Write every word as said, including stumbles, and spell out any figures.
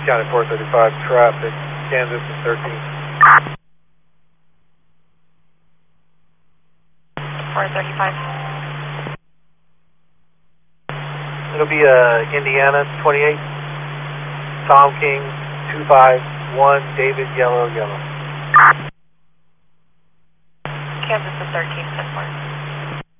County four thirty-five traffic, Kansas and thirteen. four thirty-five. It'll be uh, Indiana twenty-eight, Tom King two five one, David Yellow Yellow. Kansas is thirteen, ten four.